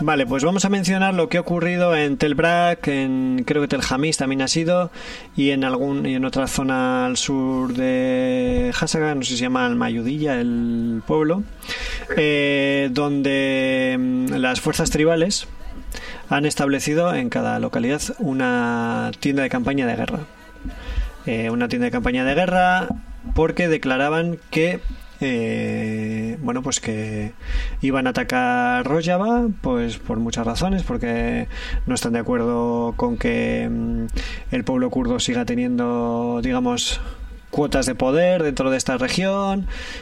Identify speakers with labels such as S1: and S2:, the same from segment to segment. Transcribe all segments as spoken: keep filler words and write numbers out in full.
S1: Vale, pues vamos a mencionar lo que ha ocurrido en Tel Brak, en creo que Tel Hamis también ha sido, y en algún y en otra zona al sur de Hasaka, no sé si se llama Almayudilla el pueblo, eh, donde las fuerzas tribales han establecido en cada localidad una tienda de campaña de guerra. Eh, una tienda de campaña de guerra porque declaraban que Eh, bueno, pues que iban a atacar Rojava, pues por muchas razones, porque no están de acuerdo con que mm, el pueblo kurdo siga teniendo, digamos, cuotas de poder dentro de esta región,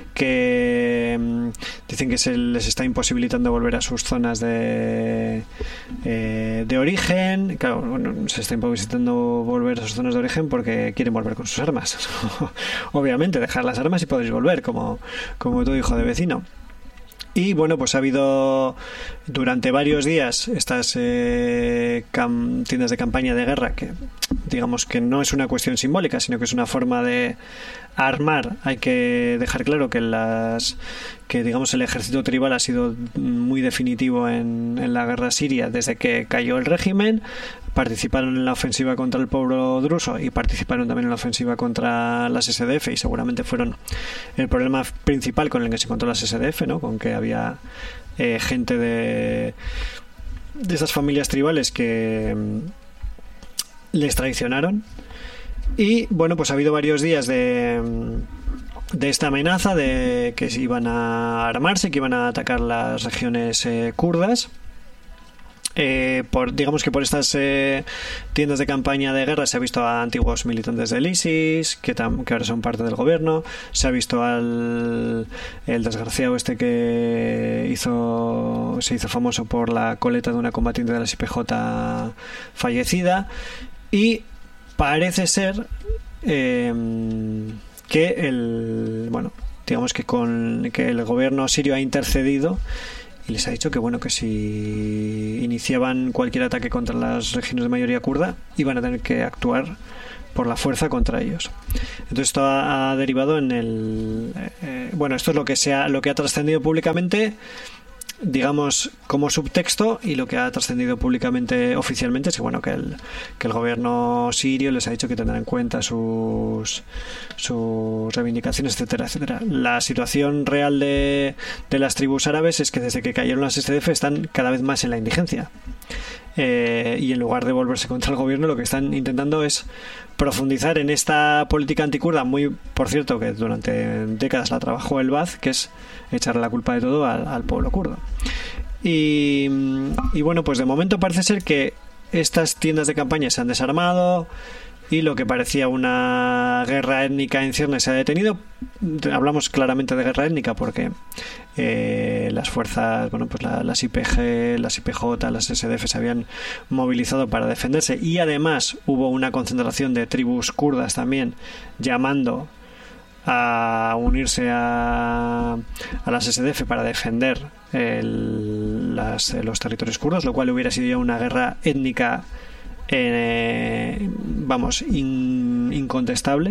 S1: que mmm, dicen que se les está imposibilitando volver a sus zonas de eh, de origen. Claro, bueno, se está imposibilitando volver a sus zonas de origen porque quieren volver con sus armas. Obviamente, dejar las armas y podéis volver, como, como tu hijo de vecino. Y bueno, pues ha habido durante varios días estas eh, cam- tiendas de campaña de guerra, que digamos que no es una cuestión simbólica, sino que es una forma de armar. Hay que dejar claro que las que digamos el ejército tribal ha sido muy definitivo en, en la guerra siria desde que cayó el régimen. Participaron en la ofensiva contra el pueblo druso y participaron también en la ofensiva contra las S D F, y seguramente fueron el problema principal con el que se encontró las S D F, ¿no? Con que había eh, gente de de esas familias tribales que mm, les traicionaron. Y bueno, pues ha habido varios días de de esta amenaza de que se iban a armarse, que iban a atacar las regiones eh, kurdas. Eh, por, digamos que por estas eh, tiendas de campaña de guerra se ha visto a antiguos militantes del ISIS que, tam, que ahora son parte del gobierno. Se ha visto al el desgraciado este que hizo se hizo famoso por la coleta de una combatiente de la S I P J fallecida. Y parece ser eh, que el bueno digamos que con que el gobierno sirio ha intercedido y les ha dicho que bueno que si iniciaban cualquier ataque contra las regiones de mayoría kurda iban a tener que actuar por la fuerza contra ellos. Entonces esto ha, ha derivado en el eh, bueno esto es lo que se ha, lo que ha trascendido públicamente, digamos, como subtexto, y lo que ha trascendido públicamente oficialmente es que bueno que el, que el gobierno sirio les ha dicho que tendrán en cuenta sus sus reivindicaciones, etcétera, etcétera. La situación real de, de las tribus árabes es que desde que cayeron las S D F están cada vez más en la indigencia. Eh, y en lugar de volverse contra el gobierno, lo que están intentando es profundizar en esta política antikurda, muy, por cierto, que durante décadas la trabajó el Ba'ath, que es echarle la culpa de todo al, al pueblo kurdo. Y, y bueno, pues de momento parece ser que estas tiendas de campaña se han desarmado y lo que parecía una guerra étnica en ciernes se ha detenido. Hablamos claramente de guerra étnica porque eh, las fuerzas, bueno, pues la, las I P G, las I P J, las S D F se habían movilizado para defenderse, y además hubo una concentración de tribus kurdas también llamando a unirse a, a las S D F para defender el, las, los territorios kurdos, lo cual hubiera sido ya una guerra étnica Eh, vamos, in, incontestable.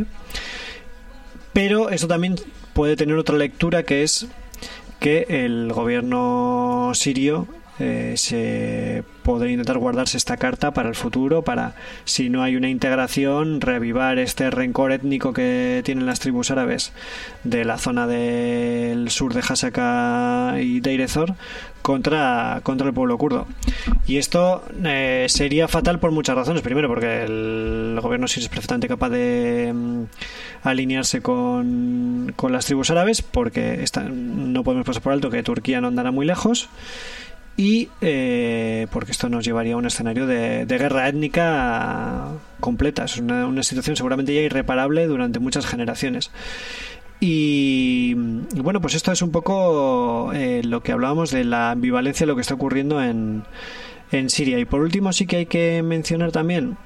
S1: Pero eso también puede tener otra lectura, que es que el gobierno sirio eh, se podría intentar guardarse esta carta para el futuro, para, si no hay una integración, reavivar este rencor étnico que tienen las tribus árabes de la zona del sur de Hasaka y Deir ez-Zor contra, contra el pueblo kurdo. Y esto eh, sería fatal por muchas razones. Primero, porque el gobierno sirio es perfectamente capaz de um, alinearse con, con las tribus árabes, porque está, no podemos pasar por alto que Turquía no andará muy lejos, y eh, porque esto nos llevaría a un escenario de, de guerra étnica completa. Es una, una situación seguramente ya irreparable durante muchas generaciones. Y, y bueno, pues esto es un poco eh, lo que hablábamos de la ambivalencia de lo que está ocurriendo en, en Siria. Y por último, sí que hay que mencionar también,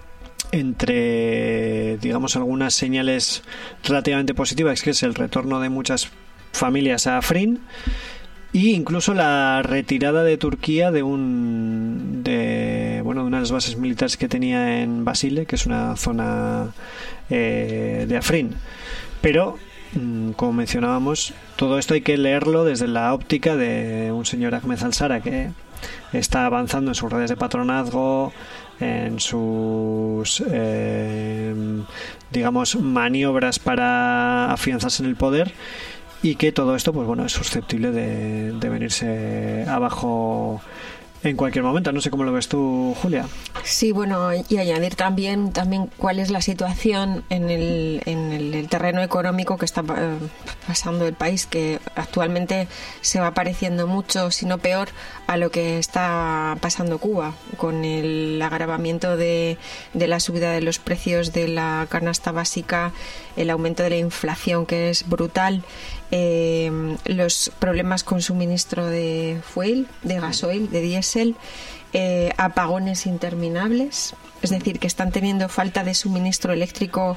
S1: entre, digamos, algunas señales relativamente positivas, que es el retorno de muchas familias a Afrin, y incluso la retirada de Turquía de un de bueno de una de las bases militares que tenía en Basile, que es una zona eh, de Afrin. Pero como mencionábamos, todo esto hay que leerlo desde la óptica de un señor Ahmed Al-Shara que está avanzando en sus redes de patronazgo, en sus eh, digamos maniobras para afianzarse en el poder, y que todo esto pues bueno es susceptible de, de venirse abajo en cualquier momento. No sé cómo lo ves tú, Julia.
S2: Sí, bueno, y añadir también también cuál es la situación en el, en el, el terreno económico que está eh, pasando el país, que actualmente se va pareciendo mucho, si no peor, a lo que está pasando Cuba, con el agravamiento de, de la subida de los precios de la canasta básica, el aumento de la inflación, que es brutal, eh, los problemas con suministro de fuel, de gasoil, de diésel, eh, apagones interminables. Es decir, que están teniendo falta de suministro eléctrico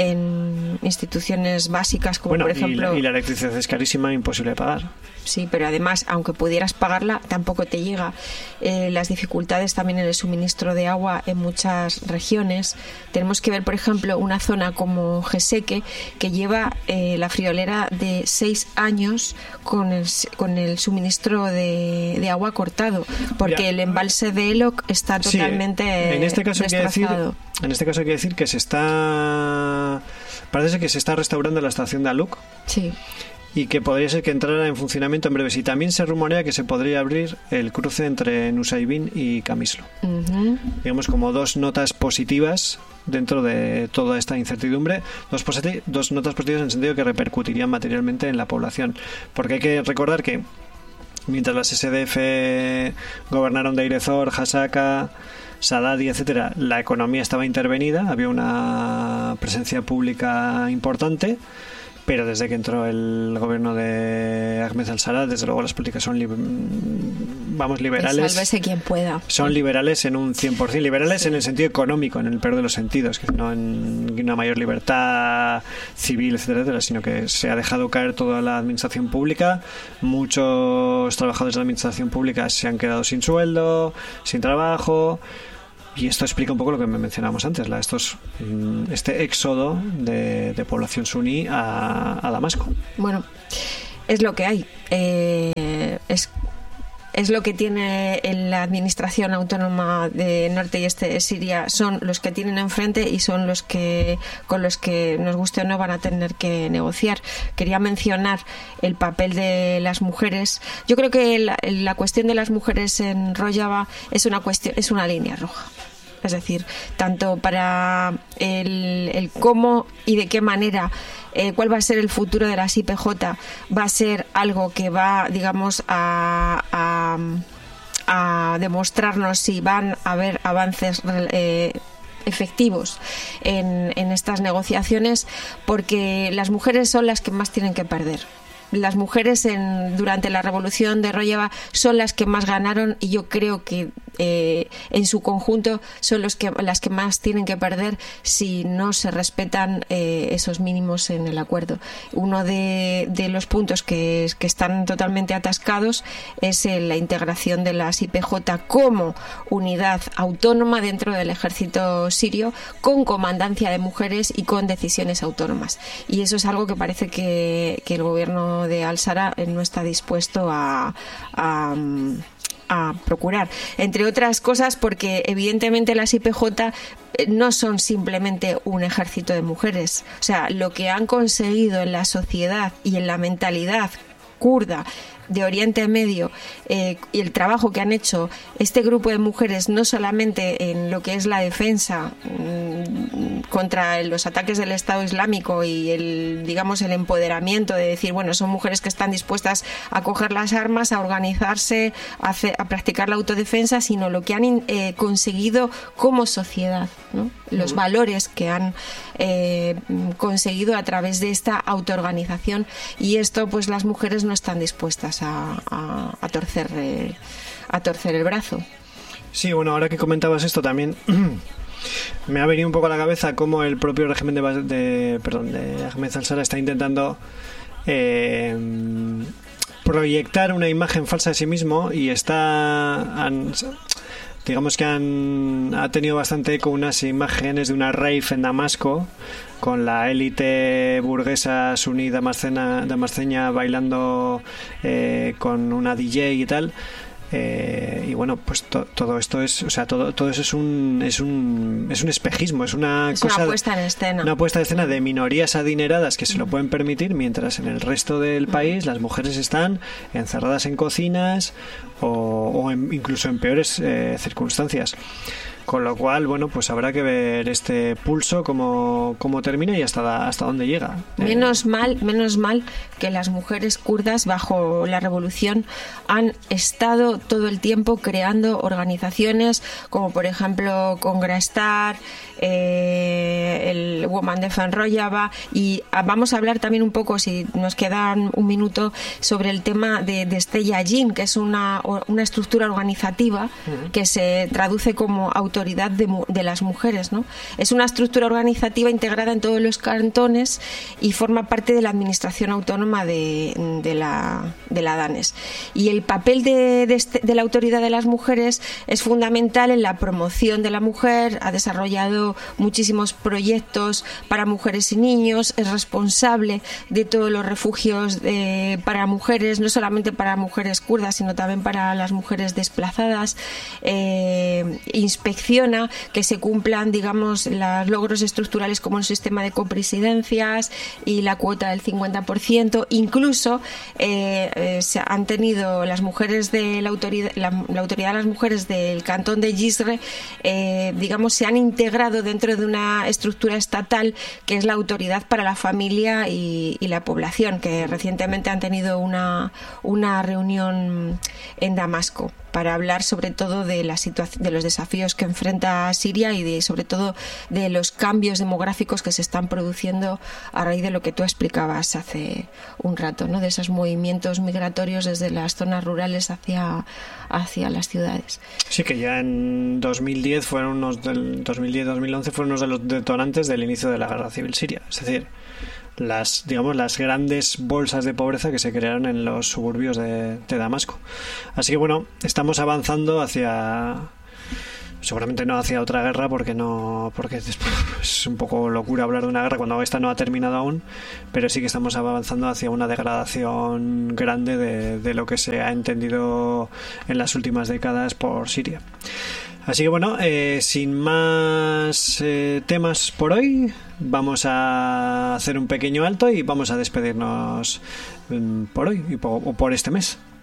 S2: en instituciones básicas, como
S1: bueno,
S2: por ejemplo...
S1: Y la, y la electricidad es carísima, imposible de pagar.
S2: Sí, pero además, aunque pudieras pagarla, tampoco te llega. Eh, las dificultades también en el suministro de agua en muchas regiones. Tenemos que ver, por ejemplo, una zona como Geseque, que lleva eh, la friolera de seis años con el, con el suministro de, de agua cortado, porque ya. El embalse de Eloc está totalmente
S1: sí, en este caso
S2: destrozado.
S1: Decir, en este caso hay que decir que se está... Parece que se está restaurando la estación de Aluc.
S2: Sí.
S1: Y que podría ser que entrara en funcionamiento en breve. Y también se rumorea que se podría abrir el cruce entre Nusaybin y Camislo. Uh-huh. Digamos como dos notas positivas dentro de toda esta incertidumbre. Dos, posit- dos notas positivas en el sentido que repercutirían materialmente en la población. Porque hay que recordar que mientras las S D F gobernaron Deir ez-Zor, Hasaka, Saadati, etcétera, la economía estaba intervenida, había una presencia pública importante, pero desde que entró el gobierno de Ahmed Al-Shara, desde luego las políticas son li- vamos liberales.
S2: Sálvese quien pueda.
S1: Son liberales en un cien por ciento, liberales sí. En el sentido económico, en el peor de los sentidos, que no en una mayor libertad civil, etcétera, etcétera, sino que se ha dejado caer toda la administración pública. Muchos trabajadores de la administración pública se han quedado sin sueldo, sin trabajo. Y esto explica un poco lo que mencionábamos antes, la, estos, este éxodo de, de población suní a, a Damasco.
S2: Bueno, es lo que hay. Eh, es, es lo que tiene la administración autónoma de norte y este de Siria. Son los que tienen enfrente y son los que con los que, nos guste o no, van a tener que negociar. Quería mencionar el papel de las mujeres. Yo creo que la, la cuestión de las mujeres en Rojava es una cuestión, es una línea roja. Es decir, tanto para el, el cómo y de qué manera, eh, cuál va a ser el futuro de las I P J, va a ser algo que va, digamos, a, a, a demostrarnos si van a haber avances eh, efectivos en, en estas negociaciones, porque las mujeres son las que más tienen que perder. Las mujeres en, durante la revolución de Rojava son las que más ganaron, y yo creo que eh, en su conjunto son los que, las que más tienen que perder si no se respetan eh, esos mínimos en el acuerdo. Uno de, de los puntos que, que están totalmente atascados es eh, la integración de las I P J como unidad autónoma dentro del ejército sirio, con comandancia de mujeres y con decisiones autónomas. Y eso es algo que parece que, que el gobierno de Al-Shara no está dispuesto a, a, a procurar, entre otras cosas porque evidentemente las I P J no son simplemente un ejército de mujeres. O sea, lo que han conseguido en la sociedad y en la mentalidad kurda de Oriente Medio, eh, y el trabajo que han hecho este grupo de mujeres, no solamente en lo que es la defensa mmm, contra los ataques del Estado Islámico y el, digamos, el empoderamiento de decir, bueno, son mujeres que están dispuestas a coger las armas, a organizarse, a, hacer, a practicar la autodefensa, sino lo que han eh, conseguido como sociedad, ¿no? Los valores que han eh, conseguido a través de esta autoorganización, y esto pues las mujeres no están dispuestas a, a, a torcer eh, a torcer el brazo.
S1: Sí, bueno, ahora que comentabas esto también me ha venido un poco a la cabeza cómo el propio régimen de, de perdón de Ahmed Al-Shara está intentando eh, proyectar una imagen falsa de sí mismo, y está han, digamos que han ha tenido bastante eco unas imágenes de una rave en Damasco con la élite burguesa suní damascena, damasceña bailando eh, con una D J y tal. Eh, y bueno, pues to, todo esto es, o sea, todo, todo eso es un, es un, es un espejismo, es una
S2: es
S1: cosa,
S2: una puesta en escena,
S1: una puesta en escena de minorías adineradas que se lo pueden permitir, mientras en el resto del país las mujeres están encerradas en cocinas o, o en, incluso en peores eh, circunstancias. Con lo cual, bueno, pues habrá que ver este pulso cómo, cómo termina y hasta, hasta dónde llega.
S2: Menos eh. mal, menos mal que las mujeres kurdas bajo la revolución han estado todo el tiempo creando organizaciones como por ejemplo Congrastar, eh, el Woman Defend Rojava, y vamos a hablar también un poco, si nos quedan un minuto, sobre el tema de, de Stella Jin, que es una, una estructura organizativa uh-huh. que se traduce como autoridad de, de las mujeres, ¿no? Es una estructura organizativa integrada en todos los cantones y forma parte de la administración autónoma de, de, la, de la Danes. Y el papel de, de, este, de la autoridad de las mujeres es fundamental en la promoción de la mujer, ha desarrollado muchísimos proyectos para mujeres y niños, es responsable de todos los refugios de, para mujeres, no solamente para mujeres kurdas, sino también para las mujeres desplazadas, eh, inspecciona que se cumplan, digamos, los logros estructurales como el sistema de copresidencias y la cuota del cincuenta por ciento. Incluso eh, eh, se han tenido las mujeres de la autoridad, la, la autoridad de las mujeres del cantón de Gisre, eh, digamos, se han integrado dentro de una estructura estatal que es la Autoridad para la Familia y, y la Población, que recientemente han tenido una, una reunión en Damasco para hablar sobre todo de la situación, de los desafíos que enfrenta Siria y de, sobre todo de los cambios demográficos que se están produciendo a raíz de lo que tú explicabas hace un rato, ¿no? De esos movimientos migratorios desde las zonas rurales hacia, hacia las ciudades.
S1: Sí, que ya en dos mil diez fueron unos del dos mil diez dos mil once fueron unos de los detonantes del inicio de la guerra civil siria, es decir, las, digamos, las grandes bolsas de pobreza que se crearon en los suburbios de, de Damasco. Así que bueno, estamos avanzando hacia, seguramente no hacia otra guerra, porque no, porque es un poco locura hablar de una guerra cuando esta no ha terminado aún, pero sí que estamos avanzando hacia una degradación grande de, de lo que se ha entendido en las últimas décadas por Siria. Así que bueno, eh, sin más eh, temas por hoy, vamos a hacer un pequeño alto y vamos a despedirnos eh, por hoy y por, por este mes.